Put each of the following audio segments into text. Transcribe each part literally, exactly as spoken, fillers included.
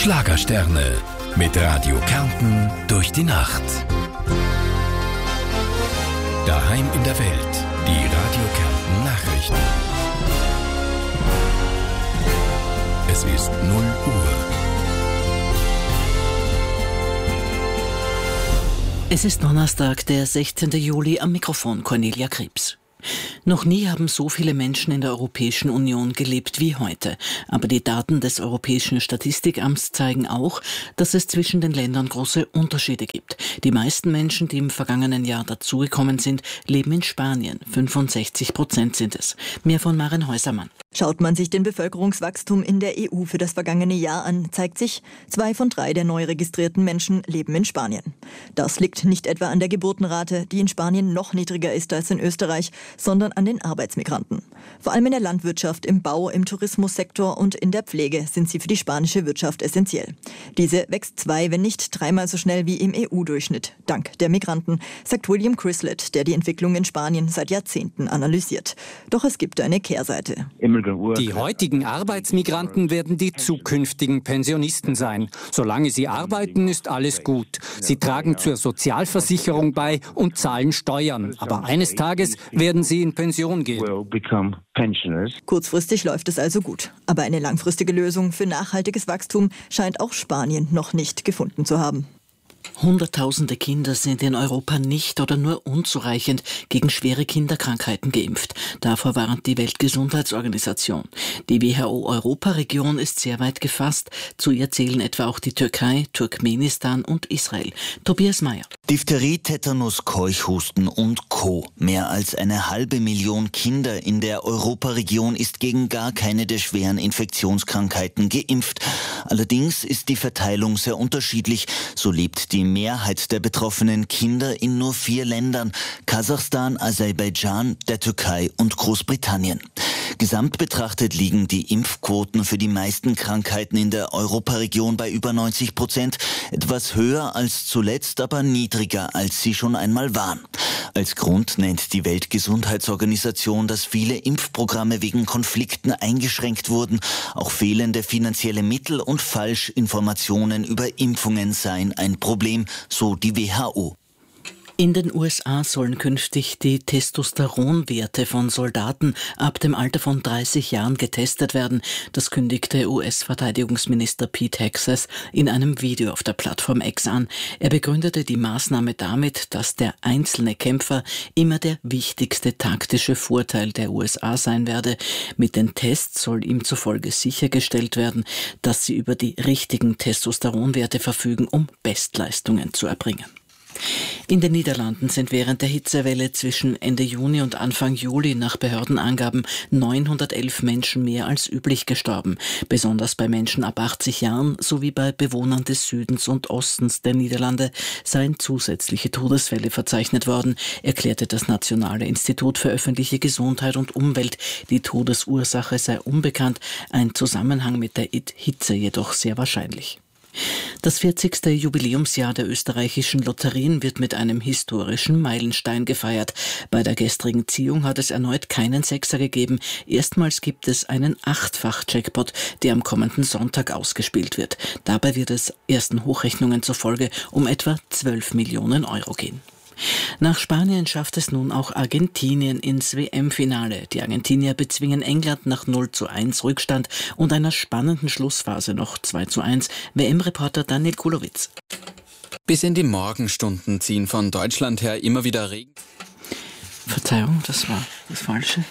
Schlagersterne mit Radio Kärnten durch die Nacht. Daheim in der Welt, die Radio Kärnten Nachrichten. Es ist null Uhr. Es ist Donnerstag, der sechzehnten Juli, am Mikrofon Cornelia Krebs. Noch nie haben so viele Menschen in der Europäischen Union gelebt wie heute. Aber die Daten des Europäischen Statistikamts zeigen auch, dass es zwischen den Ländern große Unterschiede gibt. Die meisten Menschen, die im vergangenen Jahr dazugekommen sind, leben in Spanien. fünfundsechzig Prozent sind es. Mehr von Maren Häusermann. Schaut man sich den Bevölkerungswachstum in der E U für das vergangene Jahr an, zeigt sich, zwei von drei der neu registrierten Menschen leben in Spanien. Das liegt nicht etwa an der Geburtenrate, die in Spanien noch niedriger ist als in Österreich, sondern an den Arbeitsmigranten. Vor allem in der Landwirtschaft, im Bau, im Tourismussektor und in der Pflege sind sie für die spanische Wirtschaft essentiell. Diese wächst zwei, wenn nicht dreimal so schnell wie im E U-Durchschnitt, dank der Migranten, sagt William Crislett, der die Entwicklung in Spanien seit Jahrzehnten analysiert. Doch es gibt eine Kehrseite. Die heutigen Arbeitsmigranten werden die zukünftigen Pensionisten sein. Solange sie arbeiten, ist alles gut. Sie tragen zur Sozialversicherung bei und zahlen Steuern. Aber eines Tages werden sie in Pension gehen. Kurzfristig läuft es also gut. Aber eine langfristige Lösung für nachhaltiges Wachstum scheint auch Spanien noch nicht gefunden zu haben. Hunderttausende Kinder sind in Europa nicht oder nur unzureichend gegen schwere Kinderkrankheiten geimpft. Davor warnt die Weltgesundheitsorganisation. Die W H O-Europaregion ist sehr weit gefasst. Zu ihr zählen etwa auch die Türkei, Turkmenistan und Israel. Tobias Mayer. Diphtherie, Tetanus, Keuchhusten und Co. Mehr als eine halbe Million Kinder in der Europaregion ist gegen gar keine der schweren Infektionskrankheiten geimpft. Allerdings ist die Verteilung sehr unterschiedlich. So lebt die Mehrheit der betroffenen Kinder in nur vier Ländern: Kasachstan, Aserbaidschan, der Türkei und Großbritannien. Gesamt betrachtet liegen die Impfquoten für die meisten Krankheiten in der Europaregion bei über neunzig Prozent, etwas höher als zuletzt, aber niedriger, als sie schon einmal waren. Als Grund nennt die Weltgesundheitsorganisation, dass viele Impfprogramme wegen Konflikten eingeschränkt wurden. Auch fehlende finanzielle Mittel und Falschinformationen über Impfungen seien ein Problem, so die W H O. In den U S A sollen künftig die Testosteronwerte von Soldaten ab dem Alter von dreißig Jahren getestet werden. Das kündigte U S-Verteidigungsminister Pete Hegseth in einem Video auf der Plattform X an. Er begründete die Maßnahme damit, dass der einzelne Kämpfer immer der wichtigste taktische Vorteil der U S A sein werde. Mit den Tests soll ihm zufolge sichergestellt werden, dass sie über die richtigen Testosteronwerte verfügen, um Bestleistungen zu erbringen. In den Niederlanden sind während der Hitzewelle zwischen Ende Juni und Anfang Juli nach Behördenangaben neunhundertelf Menschen mehr als üblich gestorben. Besonders bei Menschen ab achtzig Jahren sowie bei Bewohnern des Südens und Ostens der Niederlande seien zusätzliche Todesfälle verzeichnet worden, erklärte das Nationale Institut für öffentliche Gesundheit und Umwelt. Die Todesursache sei unbekannt, ein Zusammenhang mit der Hitze jedoch sehr wahrscheinlich. Das vierzigste Jubiläumsjahr der österreichischen Lotterien wird mit einem historischen Meilenstein gefeiert. Bei der gestrigen Ziehung hat es erneut keinen Sechser gegeben. Erstmals gibt es einen Achtfach-Jackpot, der am kommenden Sonntag ausgespielt wird. Dabei wird es ersten Hochrechnungen zufolge um etwa zwölf Millionen Euro gehen. Nach Spanien schafft es nun auch Argentinien ins W M-Finale. Die Argentinier bezwingen England nach null zu eins Rückstand und einer spannenden Schlussphase noch zwei zu eins. W M-Reporter Daniel Kulowitz. Bis in die Morgenstunden ziehen von Deutschland her immer wieder Regen. Verzeihung, das war das Falsche.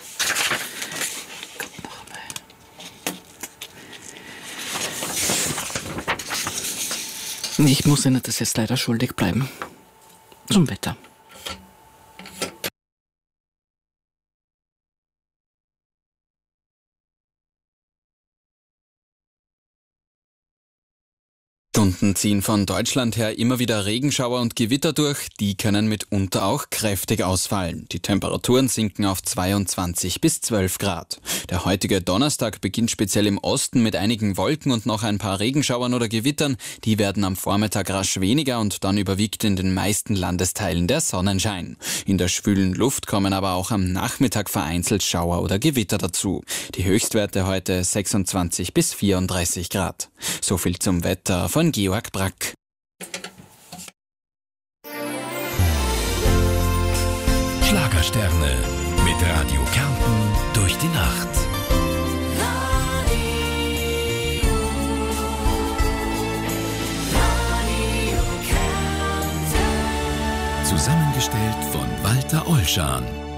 Ich muss Ihnen das jetzt leider schuldig bleiben. Zum Wetter. Stunden ziehen von Deutschland her immer wieder Regenschauer und Gewitter durch. Die können mitunter auch kräftig ausfallen. Die Temperaturen sinken auf zweiundzwanzig bis zwölf Grad. Der heutige Donnerstag beginnt speziell im Osten mit einigen Wolken und noch ein paar Regenschauern oder Gewittern. Die werden am Vormittag rasch weniger und dann überwiegt in den meisten Landesteilen der Sonnenschein. In der schwülen Luft kommen aber auch am Nachmittag vereinzelt Schauer oder Gewitter dazu. Die Höchstwerte heute sechsundzwanzig bis vierunddreißig Grad. So viel zum Wetter von Georg Brack. Schlagersterne mit Radio Kärnten durch die Nacht. Zusammengestellt von Walter Ollschan.